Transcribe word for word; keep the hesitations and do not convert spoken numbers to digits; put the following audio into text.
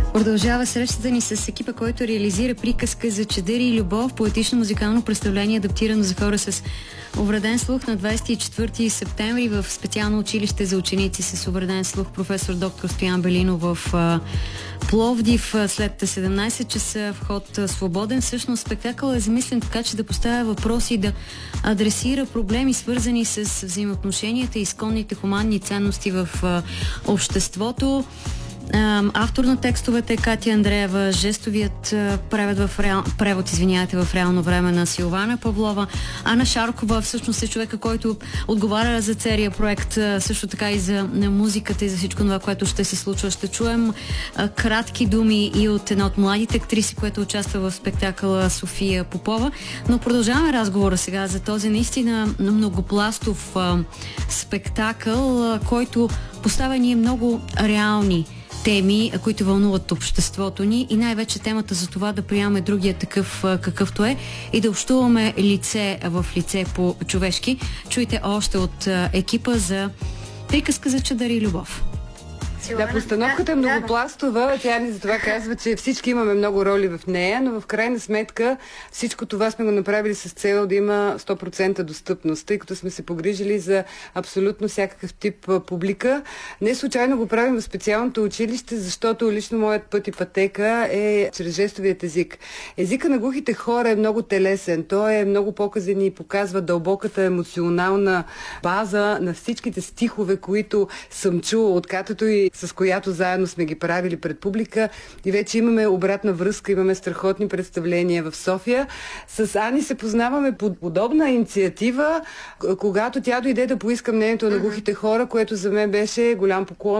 Продължава срещата ни с екипа, който реализира приказка за чадъри и любов, поетично-музикално представление, адаптирано за хора с увреден слух на двадесет и четвърти септември в специално училище за ученици с увреден слух професор доктор Стоян Белинов в а, Пловдив след седемнадесет часа, вход свободен. Всъщност спектакъл е замислен така, че да поставя въпроси и да адресира проблеми, свързани с взаимоотношенията и изконните хуманни ценности в а, обществото. Автор на текстовете е Катя Андреева, жестовият превод в, реал... превод, извинявайте, в реално време на Силвана Павлова. Ана Шаркова всъщност е човека, който отговаря за целия проект, също така и за музиката и за всичко това, което ще се случва. Ще чуем а, кратки думи и от една от младите актриси, която участва в спектакъла, София Попова. Но продължаваме разговора сега за този наистина многопластов а, спектакъл, а, който поставя ние много реални теми, които вълнуват обществото ни и най-вече темата за това да приемаме другия такъв какъвто е и да общуваме лице в лице по-човешки. Чуйте още от екипа за приказка за чадъри и любов. Да, постановката е многопластова. Тя ни за това казва, че всички имаме много роли в нея, но в крайна сметка всичко това сме го направили с цел да има сто процента достъпност, тъй като сме се погрижили за абсолютно всякакъв тип публика. Не случайно го правим в специалното училище, защото лично моят път и пътека е чрез жестовият език. Езика на глухите хора е много телесен. Той е много показен и показва дълбоката емоционална база на всичките стихове, които съм чула от Катето и с която заедно сме ги правили пред публика и вече имаме обратна връзка, имаме страхотни представления в София. С Ани се познаваме под подобна инициатива, когато тя дойде да поиска мнението на глухите хора, което за мен беше голям поклон.